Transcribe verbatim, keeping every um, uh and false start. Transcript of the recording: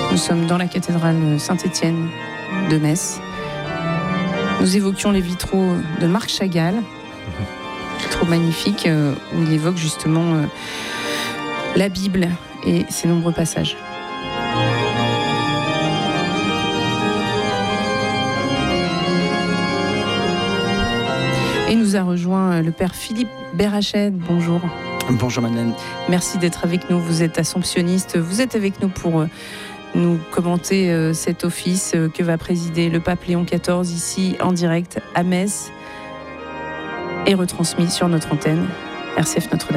Nous sommes dans la cathédrale Saint-Étienne de Metz. Nous évoquions les vitraux de Marc Chagall, vitraux magnifiques où il évoque justement la Bible et ses nombreux passages. Et nous a rejoint le père Philippe Berachet. Bonjour. Bonjour Madeleine. Merci d'être avec nous. Vous êtes assomptionniste. Vous êtes avec nous pour nous commenter cet office que va présider le pape Léon quatorze ici en direct à Metz et retransmis sur notre antenne R C F Notre-Dame.